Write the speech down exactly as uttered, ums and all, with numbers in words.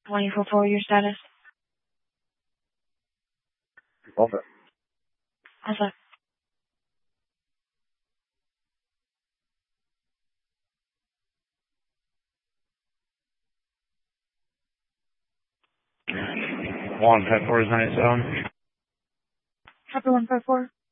twenty-four four, your status? All set. All set. One five four is ninety-seven. Copy one five four.